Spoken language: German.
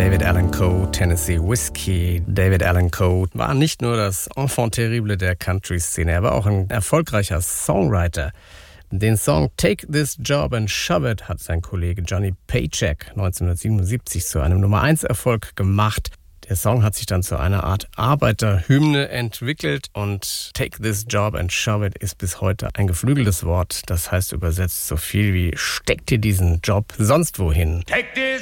David Allan Coe, Tennessee Whiskey. David Allan Coe war nicht nur das Enfant terrible der Country-Szene, er war auch ein erfolgreicher Songwriter. Den Song Take This Job and Shove It hat sein Kollege Johnny Paycheck 1977 zu einem Nummer-1-Erfolg gemacht. Der Song hat sich dann zu einer Art Arbeiterhymne entwickelt und Take This Job and Shove It ist bis heute ein geflügeltes Wort. Das heißt übersetzt so viel wie steck dir diesen Job sonst wohin. Take this